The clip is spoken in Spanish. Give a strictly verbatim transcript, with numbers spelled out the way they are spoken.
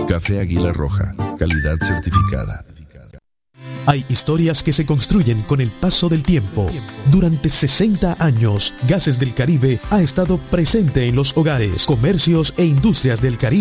Café Águila Roja, calidad certificada. Hay historias que se construyen con el paso del tiempo. Durante sesenta años, Gases del Caribe ha estado presente en los hogares, comercios e industrias del Caribe.